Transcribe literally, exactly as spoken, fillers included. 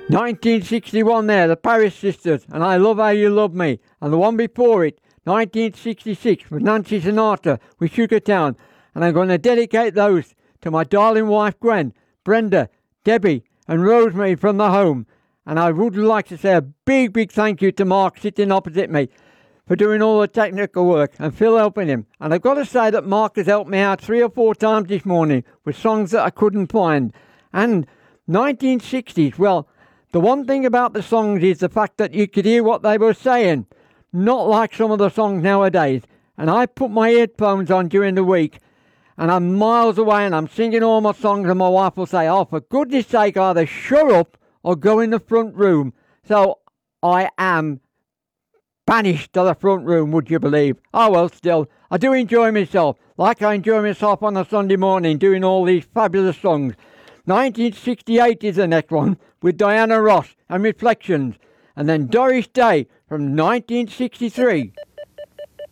nineteen sixty-one there, the Paris Sisters, and I Love How You Love Me. And the one before it, nineteen sixty-six, with Nancy Sinatra with Sugar Town. And I'm going to dedicate those to my darling wife Gwen, Brenda, Debbie and Rosemary from the home. And I would like to say a big, big thank you to Mark sitting opposite me for doing all the technical work and Phil helping him. And I've got to say that Mark has helped me out three or four times this morning with songs that I couldn't find. And nineteen sixties, well, the one thing about the songs is the fact that you could hear what they were saying, not like some of the songs nowadays. And I put my headphones on during the week and I'm miles away and I'm singing all my songs and my wife will say, oh, for goodness sake, either shut up or go in the front room. So I am banished to the front room, would you believe? Oh well, still, I do enjoy myself, like I enjoy myself on a Sunday morning doing all these fabulous songs. nineteen sixty-eight is the next one, with Diana Ross and Reflections, and then Doris Day from nineteen sixty-three.